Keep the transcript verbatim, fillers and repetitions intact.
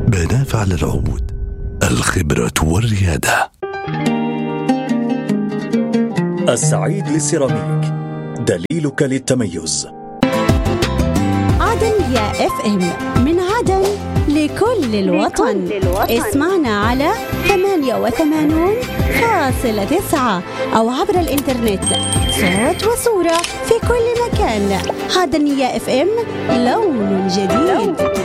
بناف على العود، الخبرة والريادة. السعيد للسيراميك، دليلك للتميز. عدن يا اف ام، من عدن لكل الوطن. اسمعنا على ثمانية وثمانين فاصلة تسعة أو عبر الإنترنت، صوت وصورة في كل مكان. عدن يا اف ام، لون جديد.